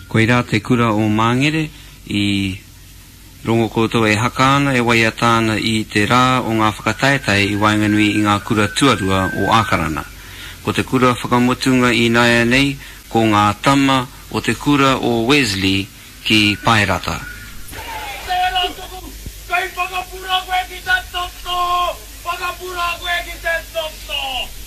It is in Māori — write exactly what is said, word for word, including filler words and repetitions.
Koira te kura o Mangere I rongo koutou e hakaana e waiatana I te rā o ngā whakataetai I wainganui I ngā kura tuarua o Akarana. Ko te kura whakamotunga I naia nei ko ngā tama o te kura o Wesley ki Paerata. Tērā tuku, kai whakapura koe ki te toto! Whakapura koe ki te toto!